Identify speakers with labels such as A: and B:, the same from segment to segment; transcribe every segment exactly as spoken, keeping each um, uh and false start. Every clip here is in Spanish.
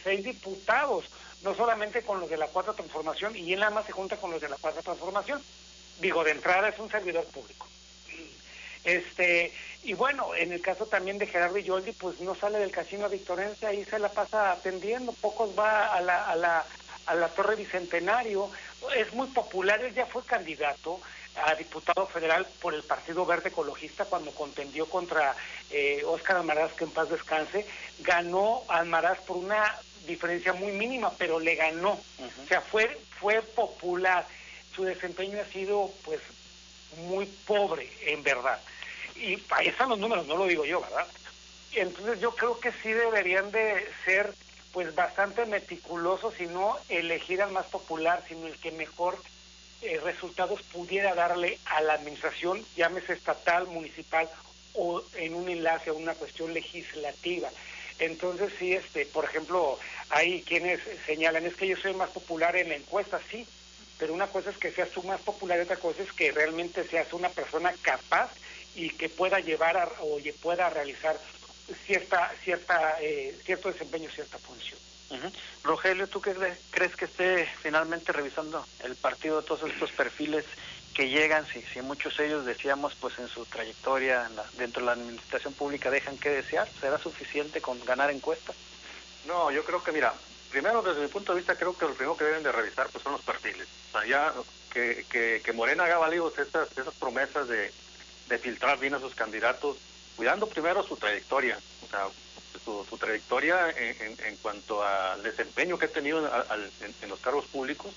A: seis diputados, no solamente con los de la Cuarta Transformación, y él nada más se junta con los de la Cuarta Transformación. Digo, de entrada es un servidor público. Este, y bueno, en el caso también de Gerardo Yoldi, pues no sale del Casino Victorense, ahí se la pasa atendiendo, pocos va a la, a la, a la Torre Bicentenario, es muy popular, él ya fue candidato a diputado federal por el Partido Verde Ecologista cuando contendió contra eh, Óscar Almaraz, que en paz descanse, ganó Almaraz por una diferencia muy mínima, pero le ganó, uh-huh. O sea, fue, fue popular, su desempeño ha sido pues muy pobre, en verdad. Y ahí están los números, no lo digo yo, ¿verdad? Entonces yo creo que sí deberían de ser pues bastante meticulosos y no elegir al más popular, sino el que mejor eh, resultados pudiera darle a la administración, llámese estatal, municipal o en un enlace a una cuestión legislativa. Entonces sí, este, por ejemplo, hay quienes señalan, es que yo soy más popular en la encuesta, sí, pero una cosa es que seas tú más popular y otra cosa es que realmente seas una persona capaz y que pueda llevar a, o pueda realizar cierta cierta eh, cierto desempeño, cierta función.
B: Uh-huh. Rogelio, ¿tú qué crees que esté finalmente revisando el partido todos estos perfiles que llegan, si, si muchos de ellos, decíamos, pues en su trayectoria en la, dentro de la administración pública dejan que desear? ¿Será suficiente con ganar encuestas?
C: No, yo creo que, mira, primero desde mi punto de vista creo que lo primero que deben de revisar pues son los perfiles. O sea, ya que, que, que Morena haga válidos esas, esas promesas de, de filtrar bien a sus candidatos, cuidando primero su trayectoria, o sea, su, su trayectoria en, en, en cuanto al desempeño que ha tenido en, en, en los cargos públicos,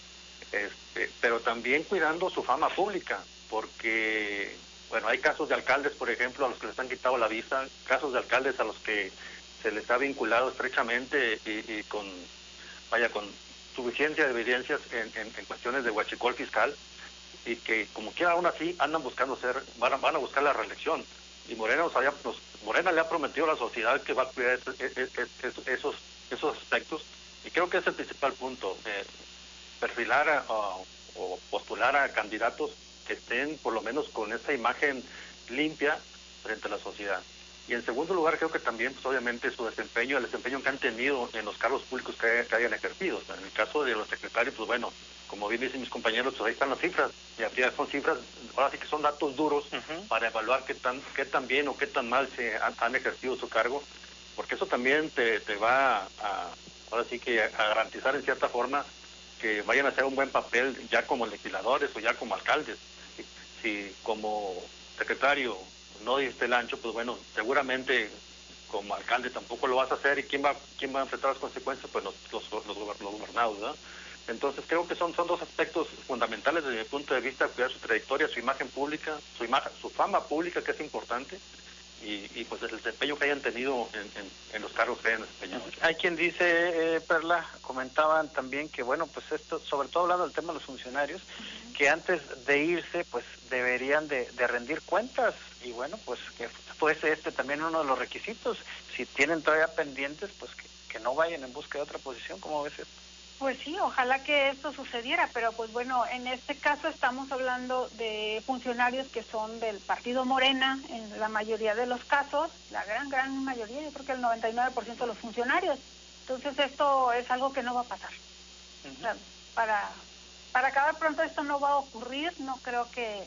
C: este, pero también cuidando su fama pública, porque, bueno, hay casos de alcaldes, por ejemplo, a los que les han quitado la visa, casos de alcaldes a los que se les ha vinculado estrechamente y, y con, vaya, con suficiencia de evidencias en, en, en cuestiones de huachicol fiscal, y que como quiera aún así andan buscando ser, van a, van a buscar la reelección. Y Morena, nos había, nos, Morena le ha prometido a la sociedad que va a cuidar es, es, es, es, esos, esos aspectos, y creo que es el principal punto, eh, perfilar a, a, o postular a candidatos que estén por lo menos con esa imagen limpia frente a la sociedad. Y en segundo lugar, creo que también, pues obviamente, su desempeño, el desempeño que han tenido en los cargos públicos que, que hayan ejercido. O sea, en el caso de los secretarios, pues bueno, como bien dicen mis compañeros, pues ahí están las cifras, y aquí son cifras, ahora sí que son datos duros uh-huh. para evaluar qué tan qué tan bien o qué tan mal se han, han ejercido su cargo, porque eso también te, te va a, ahora sí que a garantizar en cierta forma que vayan a hacer un buen papel ya como legisladores o ya como alcaldes. Si, si como secretario no diste el ancho, pues bueno, seguramente como alcalde tampoco lo vas a hacer, y quién va quién va a enfrentar las consecuencias, pues los los, los, los gobernados, ¿verdad? Entonces creo que son son dos aspectos fundamentales desde mi punto de vista: cuidar su trayectoria, su imagen pública, su imagen, su fama pública, que es importante, y, y pues el desempeño que hayan tenido en, en, en los cargos que hayan desempeñado.
B: Hay quien dice, eh, Perla, comentaban también que bueno, pues esto, sobre todo hablando del tema de los funcionarios, uh-huh. que antes de irse, pues deberían de, de rendir cuentas, y bueno, pues que fuese este también uno de los requisitos. Si tienen todavía pendientes, pues que, que no vayan en busca de otra posición. ¿Cómo ves esto?
D: Pues sí, ojalá que esto sucediera, pero pues bueno, en este caso estamos hablando de funcionarios que son del partido Morena, en la mayoría de los casos, la gran, gran mayoría, yo creo que el noventa y nueve por ciento de los funcionarios. Entonces esto es algo que no va a pasar. Uh-huh. O sea, para, para acabar pronto esto no va a ocurrir, no creo que,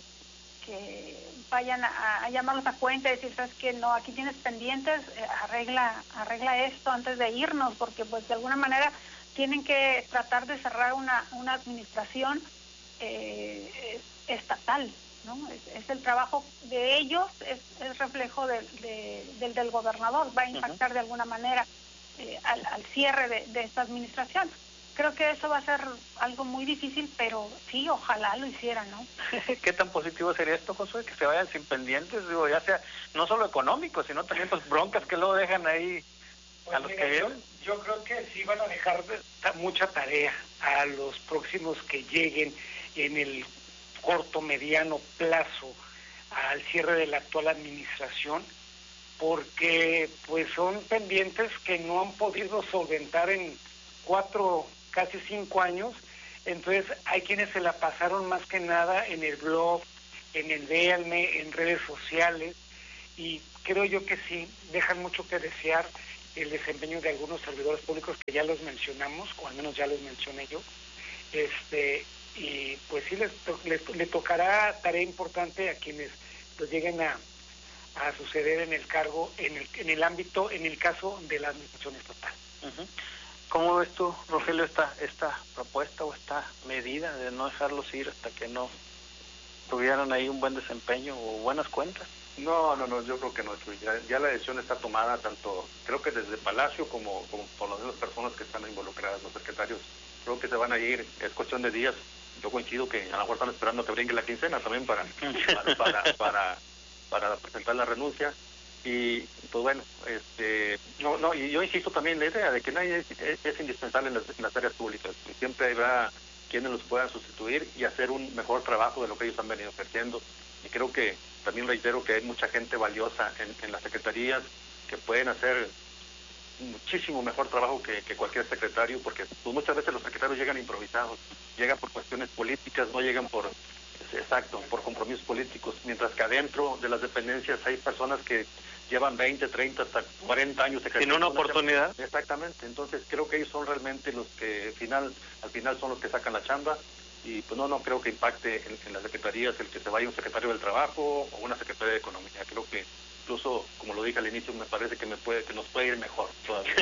D: que vayan a, a llamarlos a cuenta y decir, ¿sabes qué? No, aquí tienes pendientes, eh, arregla, arregla esto antes de irnos, porque pues de alguna manera tienen que tratar de cerrar una, una administración eh, estatal, ¿no? Es, es el trabajo de ellos, es, es reflejo del, de, del del gobernador, va a impactar uh-huh. de alguna manera eh, al, al cierre de, de esta administración. Creo que eso va a ser algo muy difícil, pero sí, ojalá lo hicieran, ¿no?
B: ¿Qué tan positivo sería esto, Josué? Que se vayan sin pendientes, digo, ya sea no solo económicos, sino también pues broncas que luego dejan ahí.
A: Pues a los mira, que yo, yo creo que sí van a dejar de, mucha tarea a los próximos que lleguen en el corto, mediano plazo al cierre de la actual administración, porque pues son pendientes que no han podido solventar en cuatro, casi cinco años. Entonces hay quienes se la pasaron más que nada en el blog, en el Véanme, en redes sociales, y creo yo que sí, dejan mucho que desear. el desempeño de algunos servidores públicos que ya los mencionamos, o al menos ya los mencioné yo, este y pues sí les, to les, les tocará tarea importante a quienes pues lleguen a, a suceder en el cargo, en el, en el ámbito, en el caso de la administración estatal.
B: Uh-huh. ¿Cómo ves tú, Rogelio, esta, esta propuesta o esta medida de no dejarlos ir hasta que no tuvieran ahí un buen desempeño o buenas cuentas?
C: No, no, no, yo creo que no. Ya, ya la decisión está tomada, tanto creo que desde Palacio como, como por las mismas personas que están involucradas, los secretarios. Creo que se van a ir, es cuestión de días. Yo coincido que a lo mejor están esperando que brinque la quincena también para, para, para, para, para presentar la renuncia. Y pues bueno, este, no, no, y yo insisto también en la idea de que nadie es, es, es indispensable en las, en las áreas públicas. Siempre habrá quienes los puedan sustituir y hacer un mejor trabajo de lo que ellos han venido ejerciendo. Y creo que también reitero que hay mucha gente valiosa en, en las secretarías que pueden hacer muchísimo mejor trabajo que, que cualquier secretario, porque pues, muchas veces los secretarios llegan improvisados, llegan por cuestiones políticas, no llegan por, exacto, por compromisos políticos, mientras que adentro de las dependencias hay personas que llevan veinte, treinta, hasta cuarenta años
B: ejerciendo. ¿Tiene una oportunidad?
C: Exactamente, entonces creo que ellos son realmente los que al final, al final son los que sacan la chamba. Y pues no, no creo que impacte en, en las secretarías el que se vaya un secretario del Trabajo o una secretaria de Economía. Creo que incluso, como lo dije al inicio, me parece que me puede que nos puede ir mejor todavía.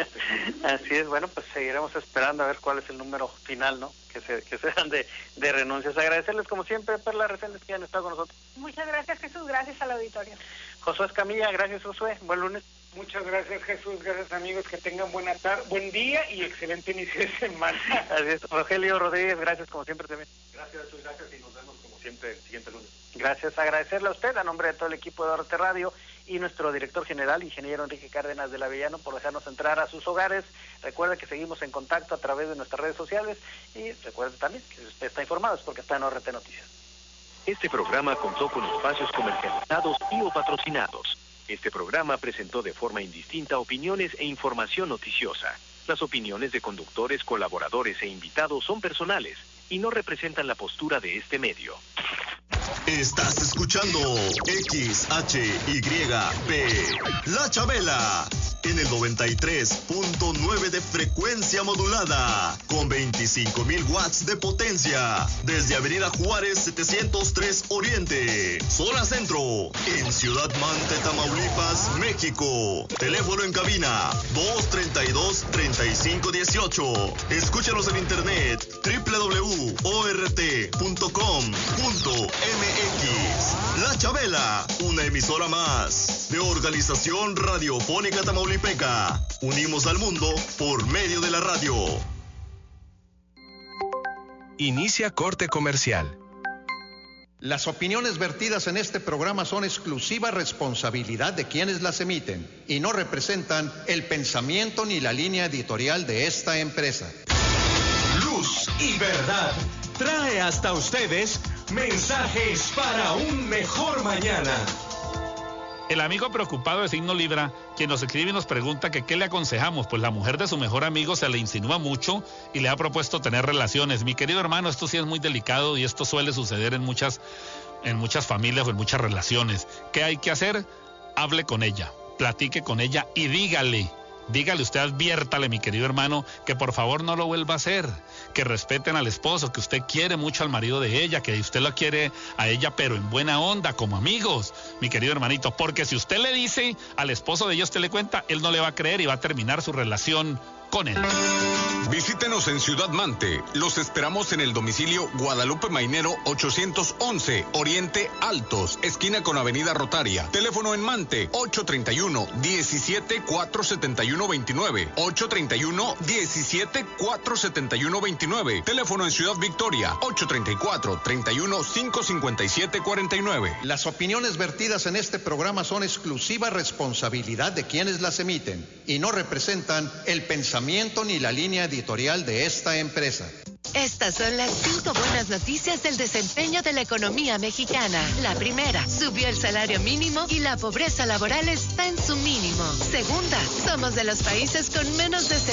B: Así es, bueno, pues seguiremos esperando a ver cuál es el número final, ¿no? Que se que se dan de, de renuncias. Agradecerles como siempre, Perla Reséndez, que han estado con nosotros.
D: Muchas gracias, Jesús, gracias al auditorio.
B: Josué Escamilla, gracias, Josué, buen lunes.
A: Muchas gracias, Jesús, gracias amigos, que tengan buena tarde, buen día y excelente inicio de semana.
B: Así es, Rogelio Rodríguez, gracias como siempre también.
C: Gracias, gracias y nos vemos como siempre el siguiente lunes.
B: Gracias, agradecerle a usted a nombre de todo el equipo de Arte Radio y nuestro director general, ingeniero Enrique Cárdenas de la Avellano, por dejarnos entrar a sus hogares. Recuerde que seguimos en contacto a través de nuestras redes sociales y recuerde también que usted está informado es porque está en O R T Noticias.
E: Este programa contó con espacios comercializados y o patrocinados. Este programa presentó de forma indistinta opiniones e información noticiosa. Las opiniones de conductores, colaboradores e invitados son personales y no representan la postura de este medio.
F: Estás escuchando X H Y P, La Chabela, en el noventa y tres punto nueve de frecuencia modulada, con veinticinco mil watts de potencia, desde Avenida Juárez setecientos tres Oriente, zona centro, en Ciudad Mante, Tamaulipas, México. Teléfono en cabina dos treinta y dos, treinta y cinco dieciocho. Escúchanos en internet doble u doble u doble u punto o r t punto com punto m x. La Chabela, una emisora más de Organización Radiofónica Tamaulipeca. Unimos al mundo por medio de la radio.
G: Inicia corte comercial.
H: Las opiniones vertidas en este programa son exclusiva responsabilidad de quienes las emiten y no representan el pensamiento ni la línea editorial de esta empresa.
G: Luz y verdad trae hasta ustedes mensajes para un mejor mañana.
I: El amigo preocupado de signo Libra, quien nos escribe y nos pregunta que qué le aconsejamos, pues la mujer de su mejor amigo se le insinúa mucho y le ha propuesto tener relaciones. Mi querido hermano, esto sí es muy delicado y esto suele suceder en muchas, en muchas familias o en muchas relaciones. ¿Qué hay que hacer? Hable con ella, platique con ella y dígale. Dígale usted, adviértale, mi querido hermano, que por favor no lo vuelva a hacer, que respeten al esposo, que usted quiere mucho al marido de ella, que usted lo quiere a ella, pero en buena onda, como amigos, mi querido hermanito, porque si usted le dice al esposo de ella, usted le cuenta, él no le va a creer y va a terminar su relación con él.
J: Visítenos en Ciudad Mante. Los esperamos en el domicilio Guadalupe Mainero ochocientos once, Oriente Altos, esquina con Avenida Rotaria. Teléfono en Mante ocho treinta y uno, diecisiete, cuatrocientos setenta y uno veintinueve. ocho treinta y uno, diecisiete, cuatrocientos setenta y uno veintinueve. Teléfono en Ciudad Victoria ocho treinta y cuatro, treinta y uno, quinientos cincuenta y siete cuarenta y nueve.
H: Las opiniones vertidas en este programa son exclusiva responsabilidad de quienes las emiten y no representan el pensamiento ni la línea editorial de esta empresa.
K: Estas son las cinco buenas noticias del desempeño de la economía mexicana. La primera, subió el salario mínimo y la pobreza laboral está en su mínimo. Segunda, somos de los países con menos desempleo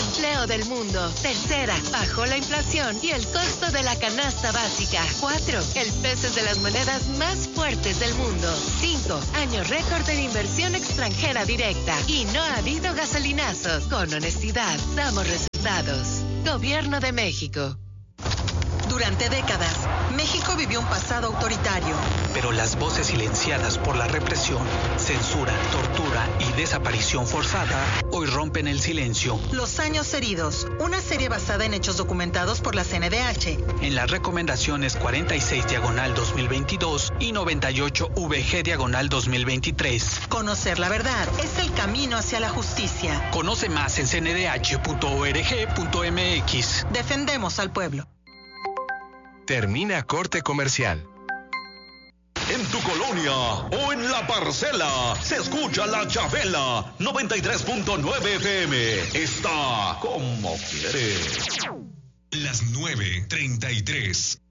K: del mundo. Tercera, bajó la inflación y el costo de la canasta básica. Cuatro, el peso es de las monedas más fuertes del mundo. Cinco, año récord en inversión extranjera directa. Y no ha habido gasolinazos. Con honestidad, damos resultados. Gobierno de México.
L: Durante décadas, México vivió un pasado autoritario.
M: Pero las voces silenciadas por la represión, censura, tortura y desaparición forzada hoy rompen el silencio.
L: Los años heridos, una serie basada en hechos documentados por la C N D H.
M: En las recomendaciones cuarenta y seis diagonal dos mil veintidós y noventa y ocho V G diagonal dos mil veintitrés.
L: Conocer la verdad es el camino hacia la justicia.
M: Conoce más en c n d h punto org punto m x.
L: Defendemos al pueblo.
G: Termina corte comercial.
F: En tu colonia o en la parcela se escucha La Chabela noventa y tres punto nueve F M. Está como quiere.
G: Las nueve treinta y tres.